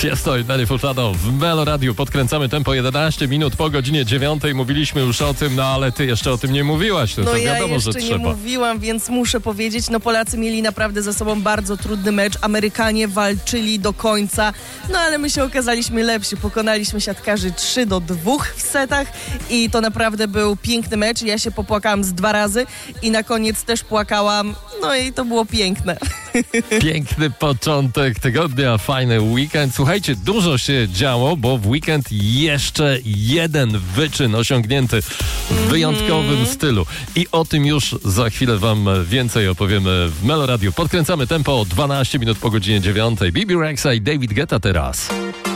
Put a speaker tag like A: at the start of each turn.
A: Jest Dani Furtado w Melo Radio. Podkręcamy tempo 11 minut po godzinie 9. Mówiliśmy już o tym, no ale ty jeszcze o tym nie mówiłaś. No to
B: ja
A: wiadomo,
B: jeszcze
A: że
B: nie
A: trzeba.
B: mówiłam, więc muszę powiedzieć, Polacy mieli naprawdę za sobą bardzo trudny mecz. Amerykanie walczyli do końca, no ale my się okazaliśmy lepsi. Pokonaliśmy siatkarzy 3-2 w setach i to naprawdę był piękny mecz. Ja się popłakałam z 2 razy i na koniec też płakałam. No i to było piękne.
A: Piękny początek tygodnia, fajny weekend. Słuchajcie, dużo się działo, bo w weekend jeszcze jeden wyczyn osiągnięty w wyjątkowym stylu. I o tym już za chwilę wam więcej opowiemy w Melo Radio. Podkręcamy tempo 12 minut po godzinie 9. Bibi Rexa i David Guetta teraz.